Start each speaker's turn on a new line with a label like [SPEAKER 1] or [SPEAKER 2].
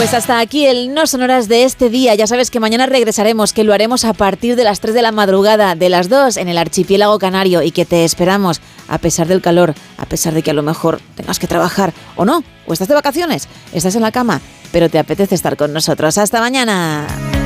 [SPEAKER 1] Pues hasta aquí el No Sonoras de este día. Ya sabes que mañana regresaremos, que lo haremos a partir de las 3 de la madrugada, de las 2 en el archipiélago canario, y que te esperamos a pesar del calor, a pesar de que a lo mejor tengas que trabajar o no, o estás de vacaciones, estás en la cama, pero te apetece estar con nosotros. ¡Hasta mañana!